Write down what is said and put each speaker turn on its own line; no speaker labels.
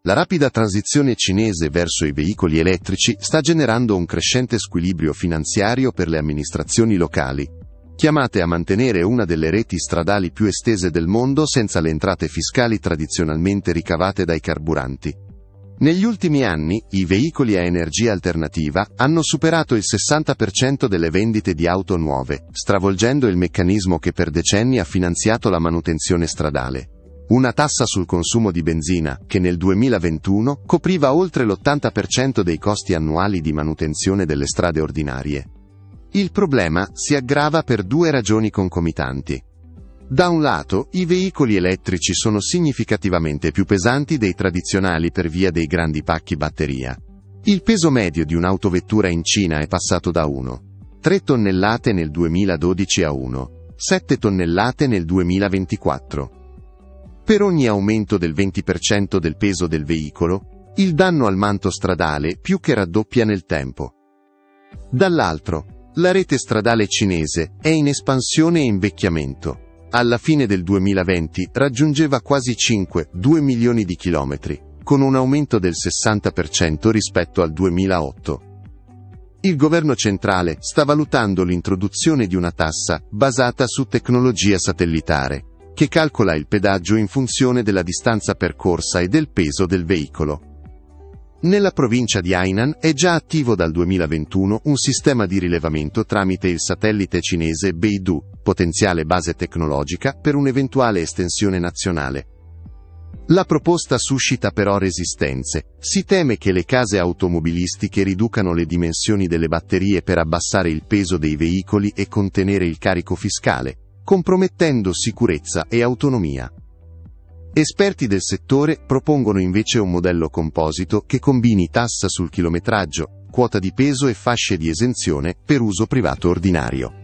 La rapida transizione cinese verso i veicoli elettrici sta generando un crescente squilibrio finanziario per le amministrazioni locali, chiamate a mantenere una delle reti stradali più estese del mondo senza le entrate fiscali tradizionalmente ricavate dai carburanti. Negli ultimi anni, i veicoli a energia alternativa hanno superato il 60% delle vendite di auto nuove, stravolgendo il meccanismo che per decenni ha finanziato la manutenzione stradale. Una tassa sul consumo di benzina, che nel 2021 copriva oltre l'80% dei costi annuali di manutenzione delle strade ordinarie. Il problema si aggrava per due ragioni concomitanti. Da un lato, i veicoli elettrici sono significativamente più pesanti dei tradizionali per via dei grandi pacchi batteria. Il peso medio di un'autovettura in Cina è passato da 1,3 tonnellate nel 2012 a 1,7 tonnellate nel 2024. Per ogni aumento del 20% del peso del veicolo, il danno al manto stradale più che raddoppia nel tempo. Dall'altro, la rete stradale cinese è in espansione e invecchiamento. Alla fine del 2020 raggiungeva quasi 2 milioni di chilometri, con un aumento del 60% rispetto al 2008. Il governo centrale sta valutando l'introduzione di una tassa basata su tecnologia satellitare, che calcola il pedaggio in funzione della distanza percorsa e del peso del veicolo. Nella provincia di Hainan è già attivo dal 2021 un sistema di rilevamento tramite il satellite cinese Beidou, potenziale base tecnologica per un'eventuale estensione nazionale. La proposta suscita però resistenze. Si teme che le case automobilistiche riducano le dimensioni delle batterie per abbassare il peso dei veicoli e contenere il carico fiscale, compromettendo sicurezza e autonomia. Esperti del settore propongono invece un modello composito che combini tassa sul chilometraggio, quota di peso e fasce di esenzione per uso privato ordinario.